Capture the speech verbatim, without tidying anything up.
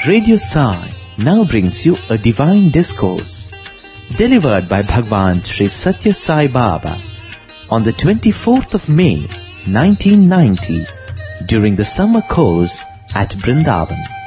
Radio Sai now brings you a divine discourse delivered by Bhagwan Sri Satya Sai Baba on the twenty-fourth of May nineteen ninety during the summer course at Vrindavan.